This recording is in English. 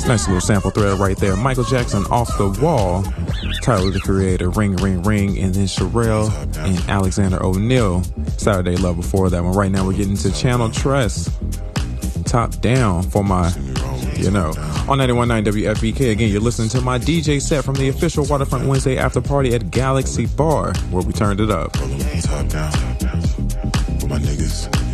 Nice little sample thread right there. Michael Jackson, Off the Wall. Tyler, the Creator, Ring, Ring, Ring. And then Sherelle and Alexander O'Neal, Saturday Love before that one. Right now we're getting to Channel Tress, Top Down for my, on 91.9 WFBK. Again, you're listening to my DJ set from the official Waterfront Wednesday after party at Galaxy Bar, where we turned it up. Top down with my niggas.